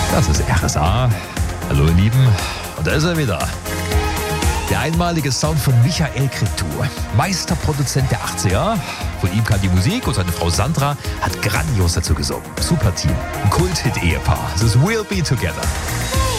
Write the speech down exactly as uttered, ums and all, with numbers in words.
Das ist R S A. Hallo ihr Lieben. Und da ist er wieder. Der einmalige Sound von Michael Cretu. Meisterproduzent der achtziger. Von ihm kam die Musik und seine Frau Sandra hat grandios dazu gesungen. Super Team. Ein Kult-Hit-Ehepaar. Es ist We'll Be Together.